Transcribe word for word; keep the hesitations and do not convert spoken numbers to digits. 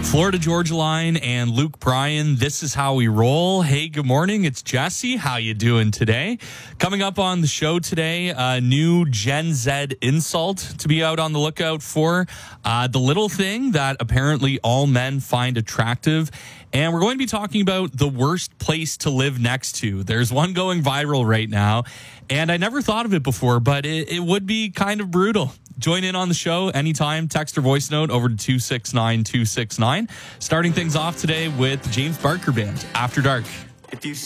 Florida Georgia Line and Luke Bryan, this is how we roll. Hey, good morning. It's Jesse. How you doing today? Coming up on the show today, a new Gen Z insult to be out on the lookout for. Uh, the little thing that apparently all men find attractive. And we're going to be talking about the worst place to live next to. There's one going viral right now, and I never thought of it before, but it, it would be kind of brutal. Join in on the show anytime. Text or voice note over to two six nine two six nine. Starting things off today with James Barker Band, After Dark. If you